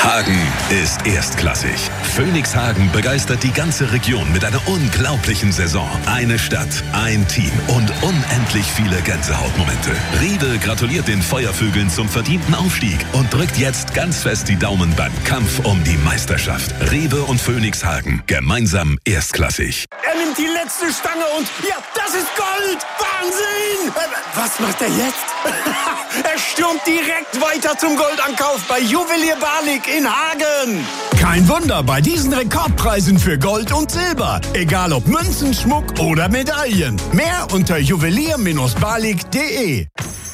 Hagen ist erstklassig. Phoenix Hagen begeistert die ganze Region mit einer unglaublichen Saison. Eine Stadt, ein Team und unendlich viele Gänsehautmomente. Rewe gratuliert den Feuervögeln zum verdienten Aufstieg und drückt jetzt ganz fest die Daumen beim Kampf um die Meisterschaft. Rewe und Phoenix Hagen, gemeinsam erstklassig. Er nimmt die letzte Stange und ja, das ist Gold! Wahnsinn! Was macht er jetzt? Er stürmt direkt weiter zum Goldankauf bei Juwelier Barlik in Hagen. Kein Wunder bei diesen Rekordpreisen für Gold und Silber. Egal ob Münzen, Schmuck oder Medaillen. Mehr unter juwelier-barlik.de.